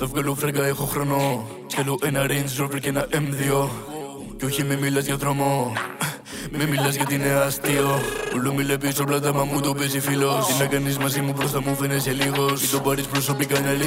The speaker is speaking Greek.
Θα βγάλω φράγκα, έχω χρόνο. Θέλω ένα Range Rover και ένα M2. Κι όχι μη μιλάς για δρόμο. Μη μιλάς γιατί είναι αστείο. Όλο μιλάει πίσω πλάτα μα μου το παίζει φίλος. Τι να κάνεις μαζί μου μπροστά μου φαίνεσαι λίγος. Μην το πάρεις προσωπικά, είναι αλήθεια.